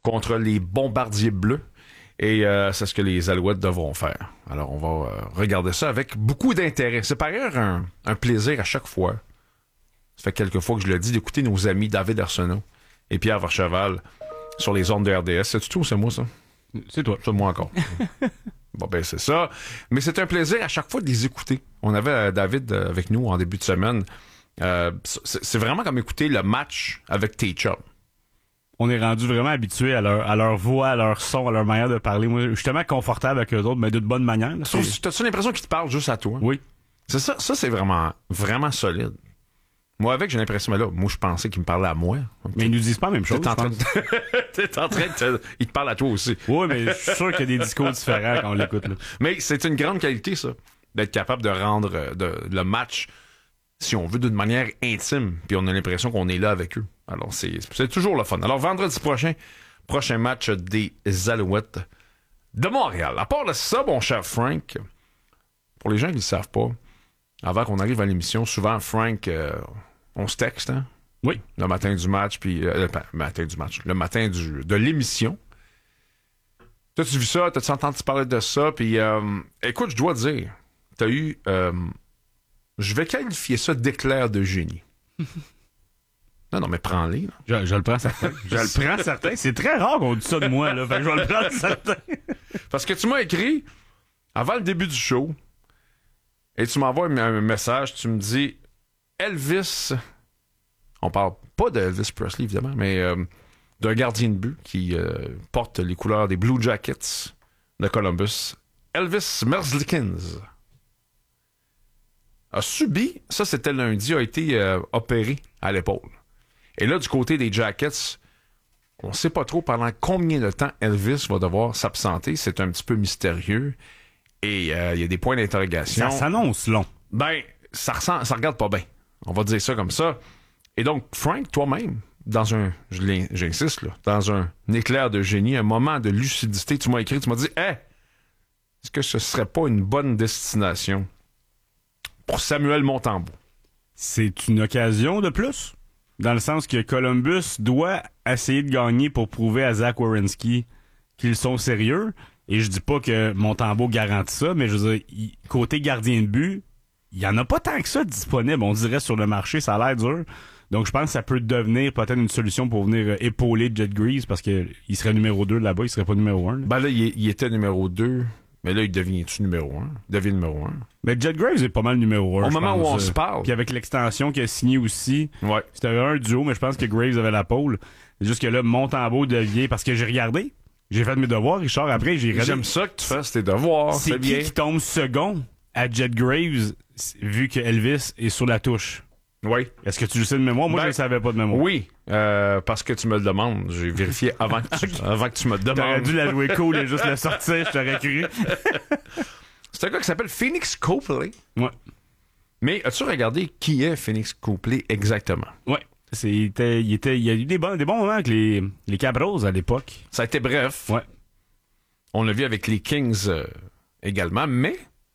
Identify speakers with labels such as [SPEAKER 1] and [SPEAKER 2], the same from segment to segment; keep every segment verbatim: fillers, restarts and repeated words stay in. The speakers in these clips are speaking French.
[SPEAKER 1] contre les Bombardiers Bleus. Et euh, c'est ce que les Alouettes devront faire. Alors, on va euh, regarder ça avec beaucoup d'intérêt. C'est par ailleurs un, un plaisir à chaque fois. Ça fait quelques fois que je le dis, d'écouter nos amis David Arsenault et Pierre Vercheval sur les ondes de R D S. C'est tout, c'est moi, ça?
[SPEAKER 2] C'est toi.
[SPEAKER 1] C'est moi encore. Bon, ben, c'est ça. Mais c'est un plaisir à chaque fois de les écouter. On avait euh, David euh, avec nous en début de semaine. Euh, c'est, c'est vraiment comme écouter le match avec tes chums.
[SPEAKER 2] On est rendu vraiment habitué à leur, à leur voix, à leur son, à leur manière de parler. Moi, je suis tellement confortable avec eux autres, mais d'une bonne manière. Là,
[SPEAKER 1] Sauf, t'as-tu l'impression qu'ils te parlent juste à toi?
[SPEAKER 2] Oui.
[SPEAKER 1] C'est ça, ça c'est vraiment, vraiment solide. Moi, avec, j'ai l'impression, mais là, moi, je pensais qu'ils me parlaient à moi.
[SPEAKER 2] Mais ils nous disent pas la même chose.
[SPEAKER 1] T'es en train de... T'es en train de te... Ils te parlent à toi aussi.
[SPEAKER 2] Oui, mais je suis sûr qu'il y a des discours différents quand on l'écoute, là.
[SPEAKER 1] Mais c'est une grande qualité, ça. D'être capable de rendre euh, de, le match, si on veut, d'une manière intime. Puis on a l'impression qu'on est là avec eux. Alors, c'est, c'est toujours le fun. Alors, vendredi prochain, prochain match des Alouettes de Montréal. À part de ça, mon cher Frank, pour les gens qui ne le savent pas, avant qu'on arrive à l'émission, souvent, Frank, euh, on se texte, hein?
[SPEAKER 2] Oui.
[SPEAKER 1] Le matin du match, puis... Euh, le matin du match. Le matin du, de l'émission. T'as-tu vu ça? T'as-tu entendu parler de ça? Puis, euh, écoute, je dois te dire, t'as eu... Euh, je vais qualifier ça d'éclair de génie. Non, non, mais prends-les. Là.
[SPEAKER 2] Je, je le prends certain. Je le prends certain. C'est très rare qu'on dise ça de moi, là. Fait que je vais le prendre certain.
[SPEAKER 1] Parce que tu m'as écrit, avant le début du show, et tu m'envoies un, un message, tu me dis, Elvis... On parle pas de Elvis Presley, évidemment, mais euh, d'un gardien de but qui euh, porte les couleurs des Blue Jackets de Columbus. Elvis Merzlikins a subi, ça c'était lundi, a été euh, opéré à l'épaule. Et là, du côté des Jackets, on sait pas trop pendant combien de temps Elvis va devoir s'absenter. C'est un petit peu mystérieux. Et il euh, y a des points d'interrogation.
[SPEAKER 2] Ça s'annonce long.
[SPEAKER 1] Ben, ça, ressent, ça regarde pas bien. On va dire ça comme ça. Et donc, Frank, toi-même, dans un, je j'insiste, là, dans un éclair de génie, un moment de lucidité, tu m'as écrit, tu m'as dit, « Hey, est-ce que ce serait pas une bonne destination pour Samuel Montembeault? »
[SPEAKER 2] C'est une occasion de plus, dans le sens que Columbus doit essayer de gagner pour prouver à Zach Werenski qu'ils sont sérieux. Et je dis pas que Montembeault garantit ça, mais je veux dire, il, côté gardien de but, il y en a pas tant que ça disponible, on dirait, sur le marché, ça a l'air dur. Donc, je pense que ça peut devenir peut-être une solution pour venir euh, épauler Jet Greaves parce qu'il serait numéro deux là-bas, il serait pas numéro un. Là.
[SPEAKER 1] Ben là, il, il était numéro deux, mais là, il devient-tu numéro un? Il devient numéro un.
[SPEAKER 2] Mais Jet Greaves est pas mal numéro un.
[SPEAKER 1] Au moment
[SPEAKER 2] pense.
[SPEAKER 1] où on se parle.
[SPEAKER 2] Puis avec l'extension qu'il a signée aussi,
[SPEAKER 1] ouais.
[SPEAKER 2] C'était un duo, mais je pense que Graves avait la pole. C'est juste que là, Montembeault devient, parce que j'ai regardé, j'ai fait mes devoirs, Richard, après, j'ai regardé.
[SPEAKER 1] J'aime ça que tu fasses tes devoirs,
[SPEAKER 2] c'est, c'est
[SPEAKER 1] qui
[SPEAKER 2] bien. Qui tombe second à Jet Graves, vu que Elvis est sur la touche?
[SPEAKER 1] Oui.
[SPEAKER 2] Est-ce que tu le sais de mémoire? Moi, ben, je ne savais pas de mémoire.
[SPEAKER 1] Oui, euh, parce que tu me le demandes. J'ai vérifié avant que tu, avant que tu me le demandes.
[SPEAKER 2] T'aurais dû la jouer cool et juste la sortir, je t'aurais cru.
[SPEAKER 1] C'est un gars qui s'appelle Phoenix Copley.
[SPEAKER 2] Ouais.
[SPEAKER 1] Mais as-tu regardé qui est Phoenix Copley exactement?
[SPEAKER 2] Ouais. C'est, il, était, il, était, il y a eu des bons, des bons moments avec les, les Capros à l'époque.
[SPEAKER 1] Ça a été bref.
[SPEAKER 2] Ouais.
[SPEAKER 1] On l'a vu avec les Kings euh, également, mais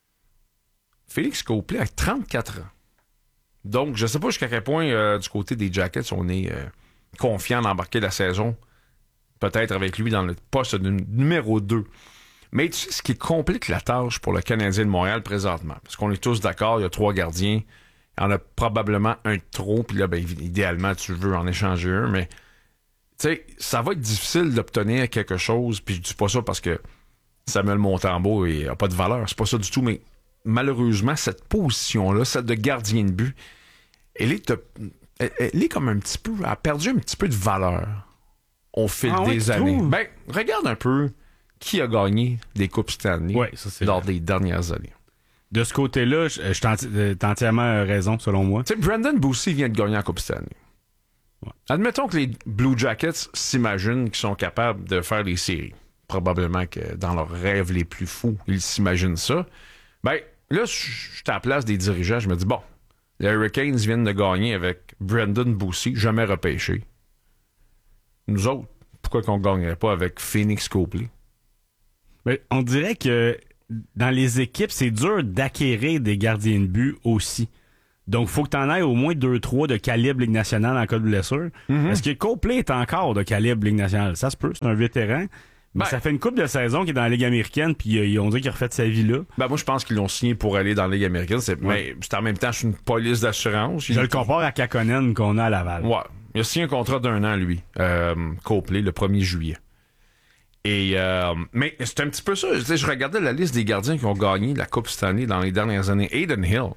[SPEAKER 1] Phoenix Copley a trente-quatre ans. Donc, je sais pas jusqu'à quel point, euh, du côté des Jackets, on est euh, confiant d'embarquer la saison, peut-être avec lui dans le poste de numéro deux. Mais tu sais, ce qui complique la tâche pour le Canadien de Montréal présentement, parce qu'on est tous d'accord, il y a trois gardiens, il y en a probablement un de trop, puis là, ben, idéalement, tu veux en échanger un, mais tu sais, ça va être difficile d'obtenir quelque chose, puis je dis pas ça parce que Samuel Montembeault n'a pas de valeur, c'est pas ça du tout, mais malheureusement, cette position-là, celle de gardien de but, elle est, elle, elle est comme un petit peu, elle a perdu un petit peu de valeur au fil
[SPEAKER 2] ah,
[SPEAKER 1] des
[SPEAKER 2] ouais,
[SPEAKER 1] années.
[SPEAKER 2] trouves?
[SPEAKER 1] Ben, regarde un peu qui a gagné des Coupes Stanley
[SPEAKER 2] ouais, ça, c'est
[SPEAKER 1] lors
[SPEAKER 2] vrai.
[SPEAKER 1] des dernières années.
[SPEAKER 2] De ce côté-là, je, je t'en, t'as entièrement raison, selon moi.
[SPEAKER 1] Tu sais, Brandon Boussy vient de gagner la Coupe Stanley. Ouais. Admettons que les Blue Jackets s'imaginent qu'ils sont capables de faire les séries. Probablement que dans leurs rêves les plus fous, ils s'imaginent ça. Ben, là, je suis à la place des dirigeants, je me dis, bon, les Hurricanes viennent de gagner avec Brandon Boussy, jamais repêché. Nous autres, pourquoi qu'on gagnerait pas avec Phoenix Copley?
[SPEAKER 2] Mais on dirait que dans les équipes, c'est dur d'acquérir des gardiens de but aussi. Donc, faut que tu en aies au moins deux trois de calibre Ligue nationale en cas de blessure.
[SPEAKER 1] Mm-hmm.
[SPEAKER 2] Est-ce que Copley est encore de calibre Ligue nationale? Ça se peut, c'est un vétéran. Mais
[SPEAKER 1] ben,
[SPEAKER 2] ça fait une couple de saisons qu'il est dans la Ligue américaine, puis euh, on dirait qu'il a refait sa vie là.
[SPEAKER 1] Ben moi, je pense qu'ils l'ont signé pour aller dans la Ligue américaine. C'est,
[SPEAKER 2] ouais.
[SPEAKER 1] Mais c'est en même temps, c'est une police d'assurance.
[SPEAKER 2] Je il... le compare à Kakkonen qu'on a à Laval.
[SPEAKER 1] Ouais. Il a signé un contrat d'un an, lui, euh, Copley, le premier juillet. Et euh, mais c'est un petit peu ça. Je, je regardais la liste des gardiens qui ont gagné la Coupe cette année dans les dernières années. Aiden Hill.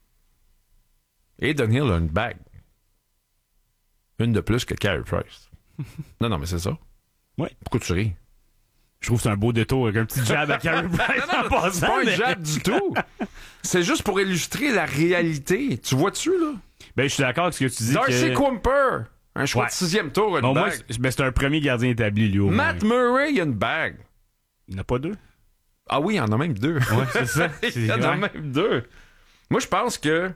[SPEAKER 1] Aiden Hill a une bague. Une de plus que Carey Price. non, non, mais c'est ça.
[SPEAKER 2] Ouais.
[SPEAKER 1] Pourquoi tu ris?
[SPEAKER 2] Je trouve que c'est un beau détour avec un petit jab à Carey Price
[SPEAKER 1] non, non,
[SPEAKER 2] en passant.
[SPEAKER 1] C'est pas
[SPEAKER 2] mais...
[SPEAKER 1] un jab du tout. C'est juste pour illustrer la réalité. Tu vois-tu, là?
[SPEAKER 2] Ben, je suis d'accord avec ce que tu dis.
[SPEAKER 1] Darcy
[SPEAKER 2] que...
[SPEAKER 1] Quimper, un choix
[SPEAKER 2] ouais.
[SPEAKER 1] de sixième tour, une
[SPEAKER 2] bon,
[SPEAKER 1] bague.
[SPEAKER 2] moi, c'est, ben, c'est un premier gardien établi, lui, au
[SPEAKER 1] Matt
[SPEAKER 2] moins.
[SPEAKER 1] Murray, il a une bague.
[SPEAKER 2] Il n'y en a pas deux?
[SPEAKER 1] Ah oui, il y en a même deux.
[SPEAKER 2] Ouais, c'est ça.
[SPEAKER 1] il y en a même deux. Moi, je pense que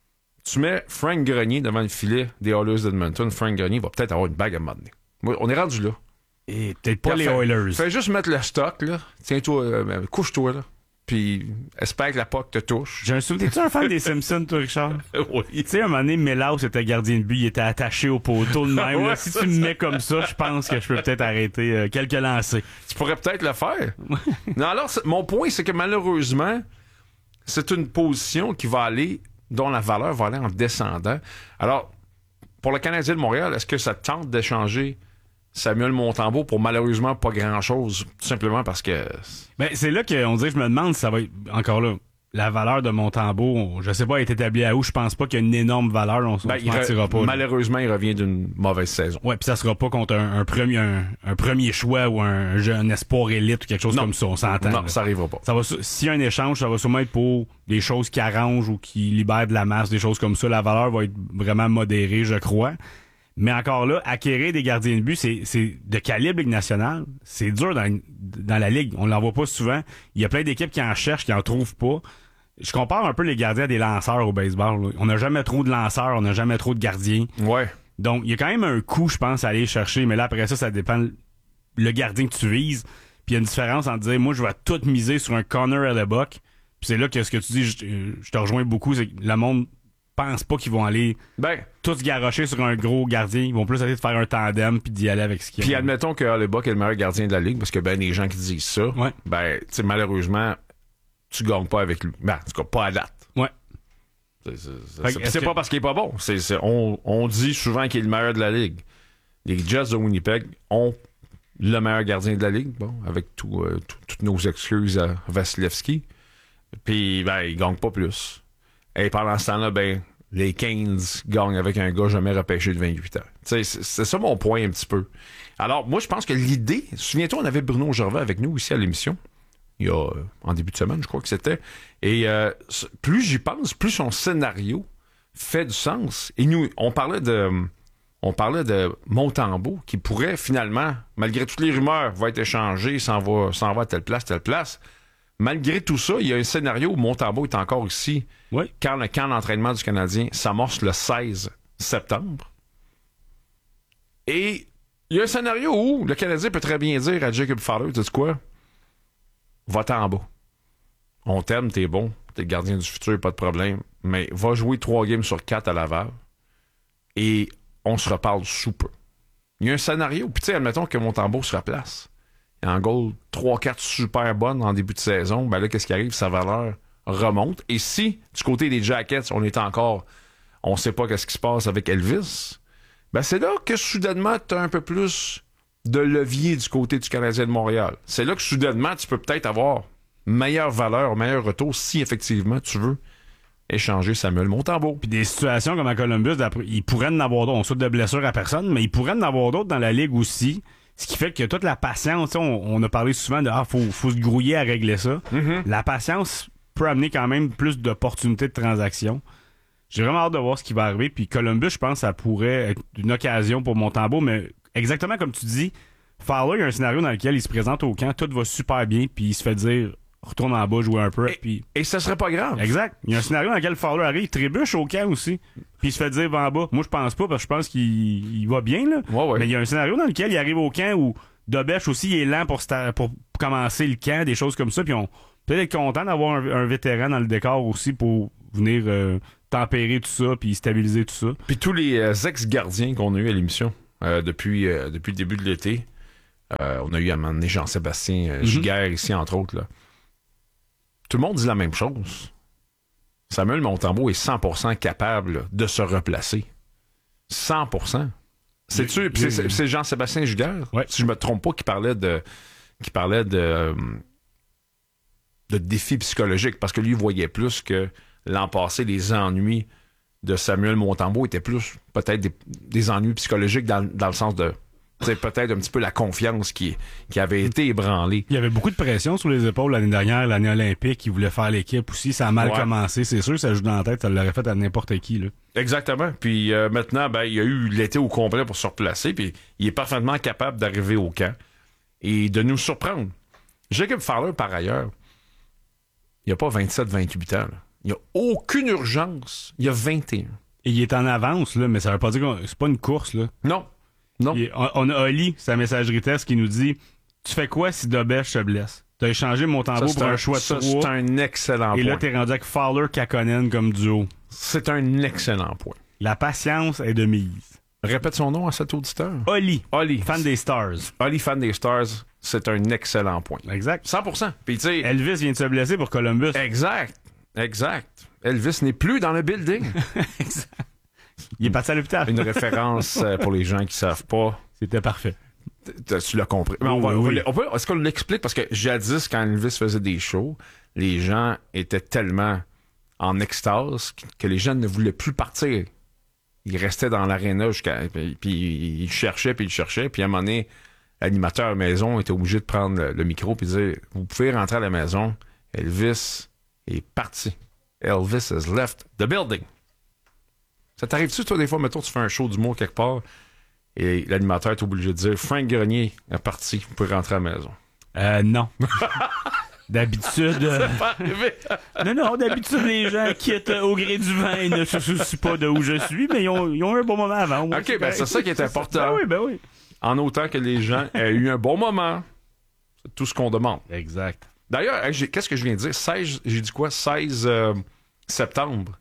[SPEAKER 1] tu mets Frank Grenier devant le filet des Oilers d'Edmonton. Frank Grenier va peut-être avoir une bague à un moment donné. Moi, on est rendu là.
[SPEAKER 2] Et peut-être pas
[SPEAKER 1] Puis,
[SPEAKER 2] les
[SPEAKER 1] fais,
[SPEAKER 2] Oilers.
[SPEAKER 1] Fais juste mettre le stock, là. Tiens-toi, euh, couche-toi, là. Puis espère que la puck te touche.
[SPEAKER 2] J'ai un souvenir. T'es-tu un fan des Simpsons, toi, Richard?
[SPEAKER 1] Oui.
[SPEAKER 2] Tu sais, à un moment donné, Mélaus était gardien de but, il était attaché au poteau de même.
[SPEAKER 1] ouais,
[SPEAKER 2] là. Si
[SPEAKER 1] ça,
[SPEAKER 2] tu me
[SPEAKER 1] ça.
[SPEAKER 2] mets comme ça, je pense que je peux peut-être arrêter euh, quelques lancers.
[SPEAKER 1] Tu pourrais peut-être le faire. non, alors, mon point, c'est que malheureusement, c'est une position qui va aller, dont la valeur va aller en descendant. Alors, pour le Canadien de Montréal, est-ce que ça tente d'échanger Samuel Montembeault pour malheureusement pas grand-chose, tout simplement parce que...
[SPEAKER 2] Ben, c'est là qu'on dirait, je me demande si ça va être, encore là, la valeur de Montembeault, je sais pas, est établie à où, je pense pas qu'il y a une énorme valeur, on,
[SPEAKER 1] ben,
[SPEAKER 2] on se mentira
[SPEAKER 1] re-
[SPEAKER 2] pas.
[SPEAKER 1] Malheureusement, il revient d'une mauvaise saison.
[SPEAKER 2] Ouais, puis ça sera pas contre un, un premier un, un premier choix ou un jeune espoir élite ou quelque chose
[SPEAKER 1] non.
[SPEAKER 2] comme ça, on s'entend.
[SPEAKER 1] Non,
[SPEAKER 2] là.
[SPEAKER 1] ça arrivera pas.
[SPEAKER 2] Ça va, s'il y a un échange, ça va sûrement être pour des choses qui arrangent ou qui libèrent de la masse, des choses comme ça. La valeur va être vraiment modérée, je crois. Mais encore là, acquérir des gardiens de but, c'est, c'est de calibre Ligue nationale. C'est dur dans, dans la Ligue. On l'en voit pas souvent. Il y a plein d'équipes qui en cherchent, qui en trouvent pas. Je compare un peu les gardiens à des lanceurs au baseball. Là. On n'a jamais trop de lanceurs, on n'a jamais trop de gardiens.
[SPEAKER 1] Ouais.
[SPEAKER 2] Donc, il y a quand même un coût, je pense, à aller chercher. Mais là, après ça, ça dépend le gardien que tu vises. Puis il y a une différence entre dire, moi, je vais tout miser sur un Connor Hellebuck. Puis c'est là que ce que tu dis, je, je te rejoins beaucoup, c'est que le monde pense pas qu'ils vont aller
[SPEAKER 1] ben,
[SPEAKER 2] tous garrocher sur un gros gardien. Ils vont plus essayer de faire un tandem puis d'y aller avec ce qu'il y a.
[SPEAKER 1] Puis admettons que Hellebuck est le meilleur gardien de la Ligue, parce que ben des gens qui disent ça,
[SPEAKER 2] ouais.
[SPEAKER 1] ben, tu sais, malheureusement, tu gagnes pas avec lui. Ben, en tout cas, pas à date.
[SPEAKER 2] Ouais.
[SPEAKER 1] C'est, c'est, c'est,
[SPEAKER 2] Fait,
[SPEAKER 1] c'est, c'est
[SPEAKER 2] que...
[SPEAKER 1] pas parce qu'il est pas bon. C'est, c'est, on, on dit souvent qu'il est le meilleur de la Ligue. Les Jets de Winnipeg ont le meilleur gardien de la Ligue, bon, avec tout, euh, tout, toutes nos excuses à Vasilevski. Puis, ben, il gagne pas plus. Et pendant ce temps-là, ben, les Canes gagnent avec un gars jamais repêché de vingt-huit ans. C'est, c'est ça mon point un petit peu. Alors, moi, je pense que l'idée... Souviens-toi, on avait Bruno Gervais avec nous ici à l'émission. Il y a, euh, en début de semaine, je crois que c'était. Et euh, plus j'y pense, plus son scénario fait du sens. Et nous, on parlait de... On parlait de Montembeault, qui pourrait finalement, malgré toutes les rumeurs, va être échangé, s'en va, s'en va à telle place, telle place. Malgré tout ça, il y a un scénario où Montembeault est encore ici.
[SPEAKER 2] Oui.
[SPEAKER 1] Quand le camp d'entraînement du Canadien s'amorce le seize septembre. Et il y a un scénario où le Canadien peut très bien dire à Jacob Fowler, tu sais quoi? Va-t'en en bas. On t'aime, t'es bon, t'es le gardien du futur, pas de problème. Mais va jouer trois games sur quatre à Laval. Et on se reparle sous peu. Il y a un scénario. Puis tu sais, admettons que Montembeault se replace. Il en goal trois quatre super bonnes en début de saison. Ben là, qu'est-ce qui arrive? Sa valeur remonte. Et si, du côté des Jackets, on est encore... On sait pas qu'est-ce qui se passe avec Elvis, ben c'est là que soudainement, tu as un peu plus de levier du côté du Canadien de Montréal. C'est là que soudainement, tu peux peut-être avoir meilleure valeur, meilleur retour si effectivement tu veux échanger Samuel Montembeault.
[SPEAKER 2] Puis des situations comme à Columbus, il pourrait en avoir d'autres. On souhaite de blessures à personne, mais il pourrait en avoir d'autres dans la Ligue aussi. Ce qui fait que toute la patience, on, on a parlé souvent de « Ah, faut, faut se grouiller à régler ça
[SPEAKER 1] Mm-hmm. ».
[SPEAKER 2] La patience peut amener quand même plus d'opportunités de transaction. J'ai vraiment hâte de voir ce qui va arriver. Puis Columbus, je pense que ça pourrait être une occasion pour Montembeault, mais exactement comme tu dis, Fowler, il y a un scénario dans lequel il se présente au camp, tout va super bien, puis il se fait dire « Retourne en bas, jouer un peu ».
[SPEAKER 1] Et,
[SPEAKER 2] puis...
[SPEAKER 1] et ça serait pas grave.
[SPEAKER 2] Exact. Il y a un scénario dans lequel Fowler arrive, il trébuche au camp aussi, puis il se fait dire va en bas. Moi, je pense pas, parce que je pense qu'il il va bien, là.
[SPEAKER 1] Ouais, ouais.
[SPEAKER 2] Mais il y a un scénario dans lequel il arrive au camp où Dobech aussi il est lent pour, sta- pour commencer le camp, des choses comme ça, puis on peut être content d'avoir un, un vétéran dans le décor aussi pour venir euh, tempérer tout ça puis stabiliser tout ça.
[SPEAKER 1] Puis tous les euh, ex-gardiens qu'on a eu à l'émission euh, depuis, euh, depuis le début de l'été, euh, on a eu à un moment donné Jean-Sébastien euh,
[SPEAKER 2] Mm-hmm.
[SPEAKER 1] Giguère ici, entre autres. Là. Tout le monde dit la même chose. Samuel Montembeault est cent pour cent capable là, de se replacer. cent pour cent. C'est-tu, c'est, c'est, c'est Jean-Sébastien Giguère,
[SPEAKER 2] ouais.
[SPEAKER 1] si je me trompe pas, qui parlait de qui parlait de, euh, de défis psychologiques, parce que lui, il voyait plus que l'an passé, les ennuis de Samuel Montembeault étaient plus peut-être des, des ennuis psychologiques dans, dans le sens de peut-être un petit peu la confiance qui, qui avait été ébranlée.
[SPEAKER 2] Il y avait beaucoup de pression sur les épaules l'année dernière, l'année olympique. Il voulait faire l'équipe aussi. Ça a mal
[SPEAKER 1] Ouais.
[SPEAKER 2] commencé. C'est sûr, ça joue dans la tête. Ça l'aurait fait à n'importe qui. Là.
[SPEAKER 1] Exactement. Puis euh, maintenant, ben, il y a eu l'été au complet pour se replacer, puis il est parfaitement capable d'arriver au camp et de nous surprendre. Jacob Fowler, par ailleurs, il n'y a pas vingt-sept vingt-huit ans. Là. Il n'y a aucune urgence. Il y a vingt et un.
[SPEAKER 2] Et il est en avance, là, mais ça veut pas dire que c'est pas une course. Là.
[SPEAKER 1] Non. Non.
[SPEAKER 2] Il est- on, on a Oli, sa messagerie texte, qui nous dit « Tu fais quoi si Dobèche se blesse? T'as échangé Montembeault
[SPEAKER 1] Ça, c'est
[SPEAKER 2] pour un,
[SPEAKER 1] un,
[SPEAKER 2] choix
[SPEAKER 1] ça,
[SPEAKER 2] de
[SPEAKER 1] c'est
[SPEAKER 2] trois.
[SPEAKER 1] un excellent
[SPEAKER 2] Et
[SPEAKER 1] point.
[SPEAKER 2] là, t'es rendu avec Fowler-Kakkonen comme duo.
[SPEAKER 1] C'est un excellent point.
[SPEAKER 2] La patience est de mise.
[SPEAKER 1] Répète son nom à cet auditeur.
[SPEAKER 2] Oli,
[SPEAKER 1] Oli.
[SPEAKER 2] fan des Stars.
[SPEAKER 1] Oli, fan des Stars, c'est un excellent point.
[SPEAKER 2] Exact.
[SPEAKER 1] cent pour cent. Puis tu sais,
[SPEAKER 2] Elvis vient de se blesser pour Columbus.
[SPEAKER 1] exact, exact. Elvis n'est plus dans le building.
[SPEAKER 2] Il est parti à l'hôpital.
[SPEAKER 1] Une référence euh, pour les gens qui savent pas.
[SPEAKER 2] C'était parfait.
[SPEAKER 1] T- Tu l'as compris. Mais on va-
[SPEAKER 2] Oui,
[SPEAKER 1] on va
[SPEAKER 2] oui.
[SPEAKER 1] l- on peut- est-ce qu'on l'explique? Parce que jadis, quand Elvis faisait des shows, les gens étaient tellement en extase que les gens ne voulaient plus partir. Ils restaient dans l'aréna jusqu'à. Puis, puis ils cherchaient, puis ils cherchaient. Puis à un moment donné, l'animateur à la maison était obligé de prendre le, le micro et dire vous pouvez rentrer à la maison. Elvis est parti. Elvis has left the building. Ça t'arrive-tu, toi, des fois, mettons, tu fais un show d'humour quelque part et l'animateur est obligé de dire Frank Grenier est parti, vous pouvez rentrer à la maison.
[SPEAKER 2] Euh, non. D'habitude... euh,
[SPEAKER 1] Pas arrivé.
[SPEAKER 2] Non, non, d'habitude, les gens quittent au gré du vent et ne se soucient pas de où je suis, mais ils ont, ils ont eu un bon moment avant. Moi,
[SPEAKER 1] OK, ben c'est ça qui est important.
[SPEAKER 2] Ben oui, ben oui.
[SPEAKER 1] En autant que les gens aient eu un bon moment. C'est tout ce qu'on demande.
[SPEAKER 2] Exact.
[SPEAKER 1] D'ailleurs, hey, j'ai- qu'est-ce que je viens de dire? seize, j'ai dit quoi? seize euh, septembre,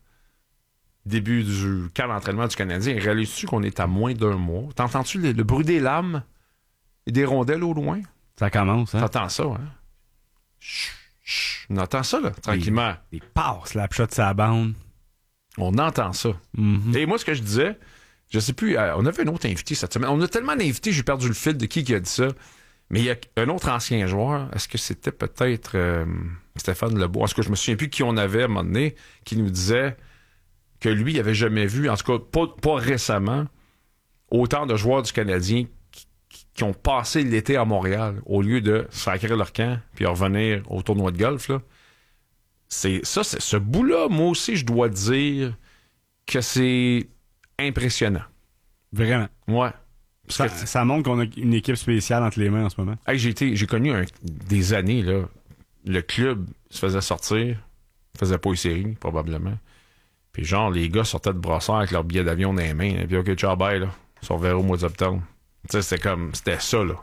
[SPEAKER 1] début du camp d'entraînement du Canadien. Réalises-tu qu'on est à moins d'un mois? T'entends-tu le, le bruit des lames et des rondelles au loin?
[SPEAKER 2] Ça commence, hein?
[SPEAKER 1] T'entends ça, hein? Chut, chut. On entend ça, là, tranquillement.
[SPEAKER 2] Des passes, la shot de sa bande.
[SPEAKER 1] On entend ça.
[SPEAKER 2] Mhm.
[SPEAKER 1] Et moi, ce que je disais, je sais plus, euh, on avait un autre invité cette semaine. On a tellement d'invités, j'ai perdu le fil de qui qui a dit ça. Mais il y a un autre ancien joueur, est-ce que c'était peut-être euh, Stéphane Lebeau? En tout cas, je me souviens plus qui on avait à un moment donné, qui nous disait que lui, il avait jamais vu, en tout cas pas, pas récemment, autant de joueurs du Canadien qui, qui- qui ont passé l'été à Montréal au lieu de sacrer leur camp puis revenir au tournoi de golf. Là. C'est ça, c'est, ce bout-là, moi aussi, je dois dire que c'est impressionnant.
[SPEAKER 2] Vraiment.
[SPEAKER 1] Ouais.
[SPEAKER 2] Ça,
[SPEAKER 1] Parce que,
[SPEAKER 2] ça montre qu'on a une équipe spéciale entre les mains en ce moment.
[SPEAKER 1] hey, j'ai, été, j'ai connu un- des années, là, le club se faisait sortir, faisait pas une série, probablement. Puis genre, les gars sortaient de brossard avec leur billet d'avion dans les mains, puis OK, ciao, bye, là. On se reverra au mois d'octobre. Tu sais, c'était comme, c'était ça, là.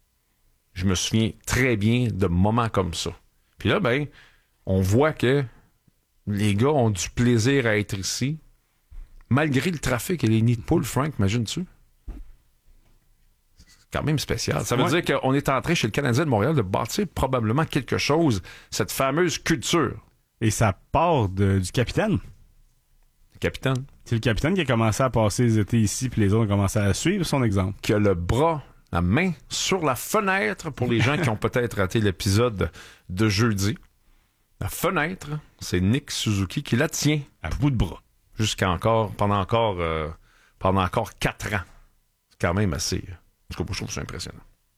[SPEAKER 1] Je me souviens très bien de moments comme ça. Puis là, ben, on voit que les gars ont du plaisir à être ici, malgré le trafic et les nids de poules, Frank, imagines-tu? C'est quand même spécial. Ça veut
[SPEAKER 2] Ouais.
[SPEAKER 1] dire qu'on est en train, chez le Canadien de Montréal, de bâtir probablement quelque chose, cette fameuse culture.
[SPEAKER 2] Et ça part de- du capitaine.
[SPEAKER 1] Capitaine,
[SPEAKER 2] C'est le capitaine qui a commencé à passer les étés ici, puis les autres ont commencé à suivre son exemple.
[SPEAKER 1] qui a le bras, la main sur la fenêtre, pour les gens qui ont peut-être raté l'épisode de jeudi. La fenêtre, c'est Nick Suzuki qui la tient
[SPEAKER 2] À bout de bras.
[SPEAKER 1] jusqu'à encore, pendant encore, euh, pendant encore quatre ans. C'est quand même assez. En tout cas, je trouve ça impressionnant.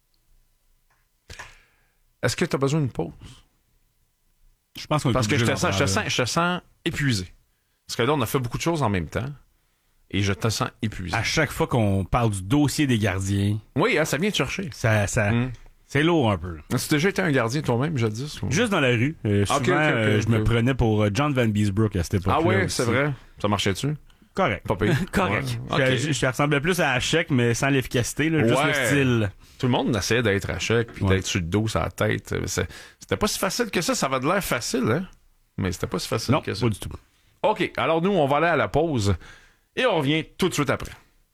[SPEAKER 1] Est-ce que tu as besoin d'une pause?
[SPEAKER 2] Je pense qu'on est
[SPEAKER 1] Parce que je
[SPEAKER 2] obligé
[SPEAKER 1] te,
[SPEAKER 2] d'en
[SPEAKER 1] sens, je, te
[SPEAKER 2] parler.
[SPEAKER 1] sens, je te sens épuisé. Parce que là, on a fait beaucoup de choses en même temps. Et je te sens épuisé.
[SPEAKER 2] À chaque fois qu'on parle du dossier des gardiens,
[SPEAKER 1] Oui, hein, ça vient te chercher.
[SPEAKER 2] ça, ça,
[SPEAKER 1] Mm.
[SPEAKER 2] c'est lourd un peu.
[SPEAKER 1] As-tu déjà été un gardien toi-même, jadis? Ou...
[SPEAKER 2] Juste dans la rue, euh, souvent,
[SPEAKER 1] Ok, ok, ok,
[SPEAKER 2] euh, je me
[SPEAKER 1] ok.
[SPEAKER 2] prenais pour euh, John Van Beesbrook à cette époque-là.
[SPEAKER 1] Ah oui,
[SPEAKER 2] aussi.
[SPEAKER 1] c'est vrai. Ça marchait-tu?
[SPEAKER 2] Correct.
[SPEAKER 1] Pas pire.
[SPEAKER 2] Correct.
[SPEAKER 1] Ouais,
[SPEAKER 2] Je,
[SPEAKER 1] ok.
[SPEAKER 2] je, je ressemblais plus à Hachek, mais sans l'efficacité, là, juste
[SPEAKER 1] Ouais.
[SPEAKER 2] le style.
[SPEAKER 1] Tout le monde essayait d'être à chèque puis
[SPEAKER 2] Ouais.
[SPEAKER 1] d'être sur le dos, sur la tête. C'est- C'était pas si facile que ça. Ça avait de l'air facile, hein? Mais c'était pas si facile
[SPEAKER 2] Non,
[SPEAKER 1] que ça.
[SPEAKER 2] pas du tout.
[SPEAKER 1] OK, alors nous, on va aller à la pause et on revient tout de suite après.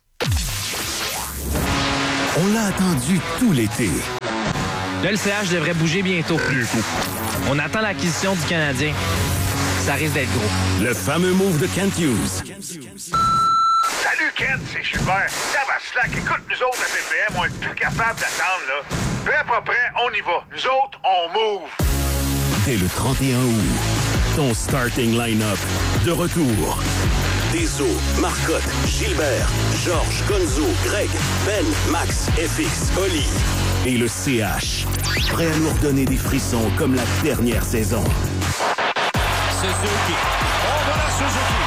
[SPEAKER 3] On l'a attendu tout l'été.
[SPEAKER 4] Là, le C H devrait bouger bientôt.
[SPEAKER 3] Bientôt.
[SPEAKER 4] On attend l'acquisition du Canadien. Ça risque d'être gros.
[SPEAKER 3] Le fameux move de Kent Hughes.
[SPEAKER 5] Salut Ken, c'est Gilbert. Ça va slack. Écoute, nous autres, à P P M, on est plus capable d'attendre, là. Prêt, pas prêt, on y va. Nous autres, on move.
[SPEAKER 3] Dès le trente et un août, ton starting line-up de retour. Deso, Marcotte, Gilbert, Georges, Gonzo, Greg, Ben, Max, F X, Oli et le C H. Prêt à nous redonner des frissons comme la dernière saison.
[SPEAKER 6] Suzuki. Oh, voilà Suzuki.